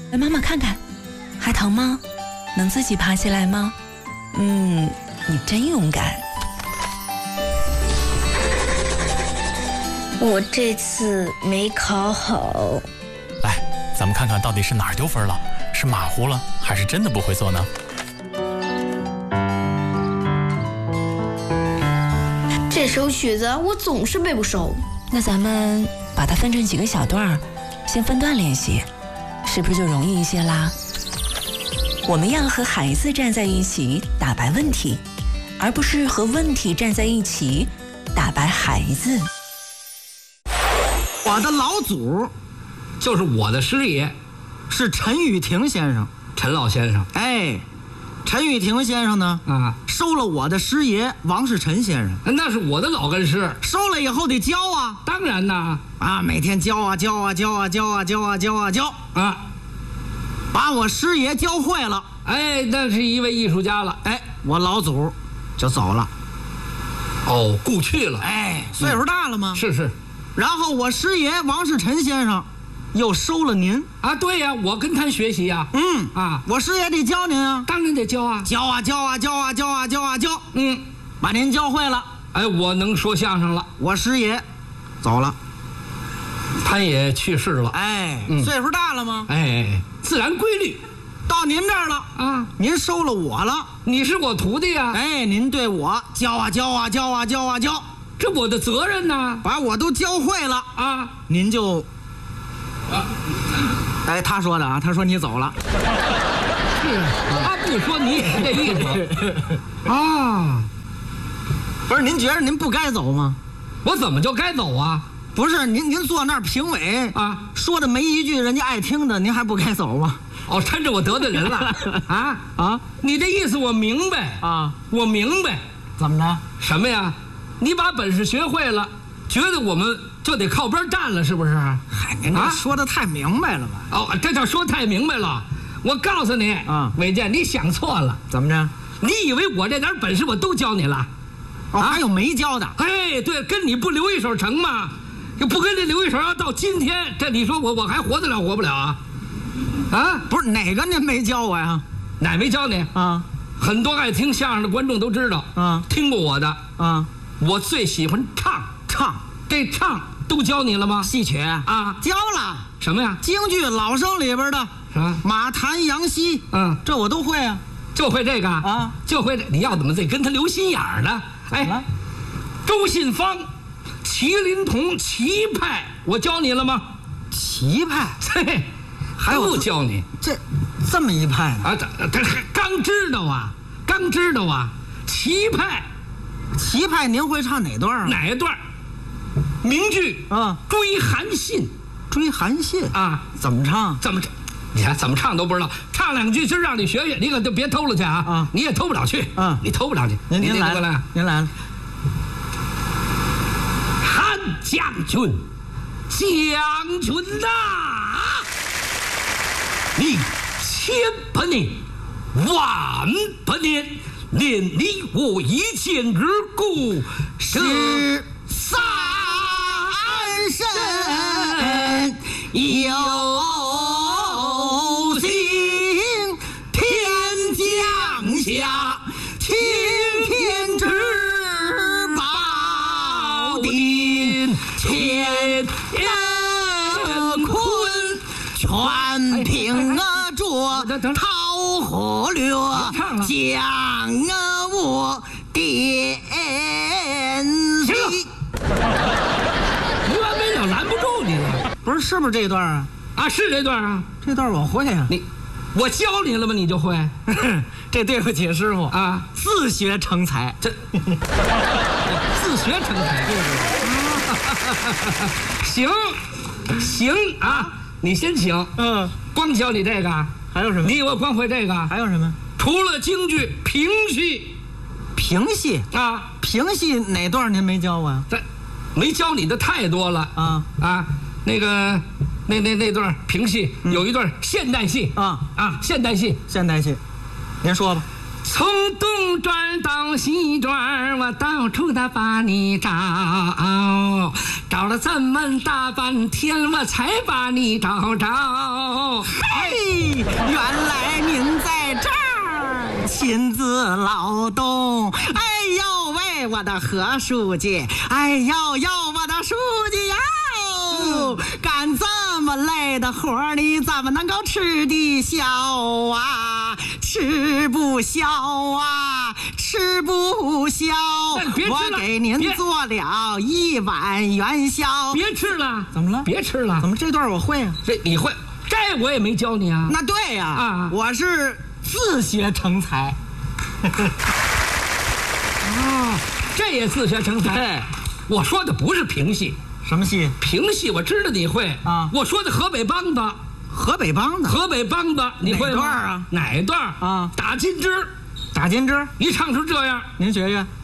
来，妈妈看看，还疼吗？能自己爬起来吗？你真勇敢。 我这次没考好。 来，咱们看看到底是哪儿丢分了，是马虎了，还是真的不会做呢？ 这首曲子我总是背不熟。 那咱们把它分成几个小段，先分段练习，是不是就容易一些啦？我们要和孩子站在一起打败问题，而不是和问题站在一起打败孩子。 我的老祖就是我的师爷， 是陈玉婷先生。 陈老先生。 哎，陈玉婷先生呢？收了我的师爷王世臣先生。 那是我的老根师， 收了以后得教啊。 当然呐。 每天教啊，把我师爷教会了。 哎，那是一位艺术家了。 哎，我老祖就走了。 哦，故去了。 哎，岁数大了吗？ 是。 然后我师爷王世臣先生又收了您啊。对呀，我跟他学习呀。 我师爷得教您啊。 当然得教啊。 教。把您教会了。 哎，我能说相声了。 我师爷走了， 他也去世了。 哎，岁数大了吗？ 哎，自然规律。 到您这儿了啊，您收了我了， 你是我徒弟呀。 哎，您对我教， 这我的责任呢， 把我都教会了啊，您就哎，他说的啊，他说你走了， 是他不说你也是这意思啊。 不是，您觉得您不该走吗？ 我怎么就该走啊？ 不是，您坐那儿评委啊，说的没一句人家爱听的，您还不该走吗？ 哦，趁着我得罪人了你这意思我明白啊，我明白。 怎么着？ 什么呀？你把本事学会了，觉得我们就得靠边站了，是不是？ 嗨，您这说的太明白了吧？ 哦，这叫说太明白了。我告诉你啊，伟健，你想错了。 怎么着？ 你以为我这点本事我都教你了？ 还有没教的？ 哎，对，跟你不留一手成吗？不跟你留一手，要到今天，这你说我还活得了活不了啊？ 不是，哪个您没教我呀？ 哪没教你啊？很多爱听相声的观众都知道啊，听过我的啊。我最喜欢唱，这唱都教你了吗？ 戏曲啊，教了。 什么呀？ 京剧老生里边的什么马谭杨希，这我都会啊。 就会这个啊，就会这。你要怎么得跟他留心眼儿呢？哎，周信芳、麒麟童、齐派，我教你了吗？ 齐派， 嘿，还不教你这么一派呢？ 他刚知道啊，齐派， 您会唱哪段啊？ 哪一段？名句啊，追韩信啊， 怎么唱？ 你看怎么唱都不知道，唱两句，今儿让你学学，你可就别偷了去啊！你也偷不了去啊！你偷不了去。 您来了，您来了。 韩将军呐，你1000年、10000年，连你我一见而故， 是三神有。青天之宝鼎，乾坤全凭着桃花略，将我点醒。 没完没了，拦不住你了。 不是，是不是这段啊？ 啊，是这段啊。 这段我会啊。 我教你了吗？你就会。 这对不起师傅啊，自学成才。 自学成才。行啊，你先请。光教你这个， 还有什么？ 你以为光会这个？ 还有什么？ 除了京剧，评戏啊， 评戏哪段您没教我呀？ 没教你的太多了啊，那个。那段评戏有一段现代戏现代戏， 您说吧。 从东转到西转，我到处的把你找，找了这么大半天，我才把你找着。 嘿，原来您在这儿亲自劳动。哎呦喂，我的何书记，哎呦呦，我的书记呀，干这么累的活儿，你怎么能够吃得消啊？吃不消啊，吃不消！我给您做了1碗元宵。 别吃了， 怎么了？ 别吃了， 怎么这段我会啊？ 这你会？这我也没教你啊。 那对呀， 啊， 我是自学成才。 啊，这也自学成才。 对， 我说的不是评戏。 什么戏？ 评戏我知道你会啊。 我说的河北梆子。 河北梆子， 河北梆子，你会吗？ 哪段啊？ 哪一段啊？ 打金枝， 打金枝， 一唱出这样， 您学学。